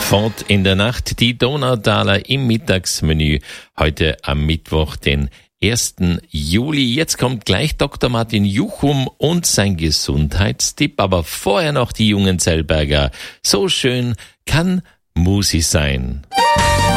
Fort in der Nacht, die Donaudaler im Mittagsmenü, heute am Mittwoch, den 1. Juli. Jetzt kommt gleich Dr. Martin Juchum und sein Gesundheitstipp, aber vorher noch die jungen Zellberger. So schön kann Musi sein.